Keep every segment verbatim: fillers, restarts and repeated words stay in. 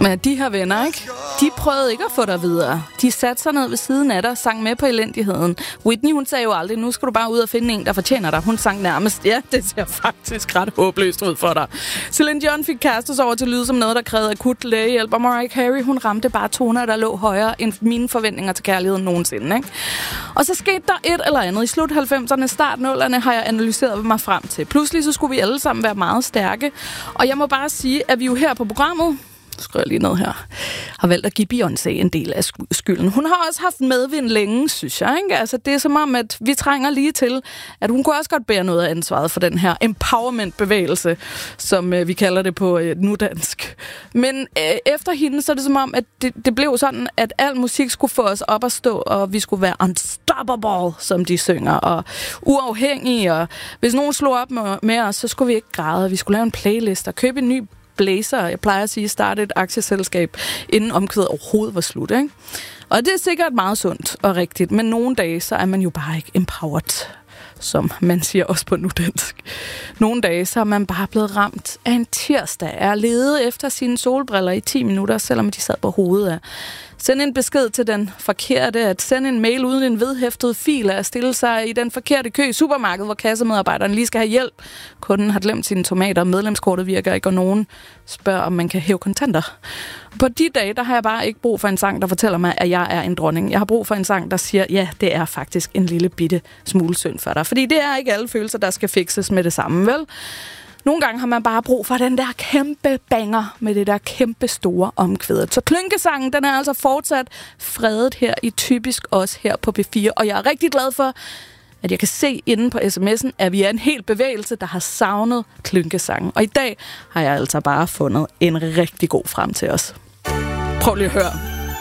Men de her venner, ikke? De prøvede ikke at få dig videre. De satte sig ned ved siden af dig og sang med på elendigheden. Whitney, hun sagde jo aldrig, nu skal du bare ud og finde en, der fortjener dig. Hun sang nærmest, ja, det ser faktisk ret håbløst ud for dig. Celine Dion fik kastet over til at lyde som noget, der krævede akut lægehjælp. Og Mariah Carey, hun ramte bare toner, der lå højere end mine forventninger til kærligheden nogensinde, ikke? Og så skete der et eller andet. I slut halvfemserne, start nullerne har jeg analyseret mig frem til. Pludselig så skulle vi alle sammen være meget stærke. Og jeg må bare sige, at vi jo her på programmet, skriver jeg lige ned her, har valgt at give Beyoncé en del af skylden. Hun har også haft medvind længe, synes jeg, ikke? Altså, det er som om, at vi trænger lige til, at hun kunne også godt bære noget af ansvaret for den her empowerment-bevægelse, som øh, vi kalder det på øh, nudansk. Men øh, efter hende, så er det som om, at det, det blev sådan, at al musik skulle få os op at stå, og vi skulle være unstoppable, som de synger, og uafhængige, og hvis nogen slog op med, med os, så skulle vi ikke græde. Vi skulle lave en playlist og købe en ny blazer. Jeg plejer at sige, starte et aktieselskab, inden omkvædet overhovedet var slut, ikke? Og det er sikkert meget sundt og rigtigt, men nogle dage, så er man jo bare ikke empowered, som man siger også på nudansk. Nogle dage, så er man bare blevet ramt af en tirsdag, er ledet efter sine solbriller i ti minutter, selvom de sad på hovedet af. Send en besked til den forkerte, at sende en mail uden en vedhæftet fil, at stille sig i den forkerte kø i supermarkedet, hvor kassemedarbejderen lige skal have hjælp. Kunden har glemt sine tomater, medlemskortet virker ikke, og nogen spørger, om man kan hæve kontanter. På de dage, der har jeg bare ikke brug for en sang, der fortæller mig, at jeg er en dronning. Jeg har brug for en sang, der siger, ja, det er faktisk en lille bitte smule synd for dig. Fordi det er ikke alle følelser, der skal fikses med det samme, vel? Nogle gange har man bare brug for den der kæmpe banger med det der kæmpe store omkvædet. Så klynkesangen, den er altså fortsat fredet her i Typisk også her på P fire. Og jeg er rigtig glad for, at jeg kan se inde på sms'en, at vi er en hel bevægelse, der har savnet klynkesangen. Og i dag har jeg altså bare fundet en rigtig god frem til os. Prøv lige at høre.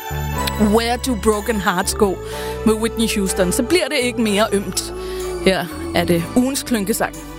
Where do broken hearts go med Whitney Houston. Så bliver det ikke mere ømt. Her er det ugens klynkesang.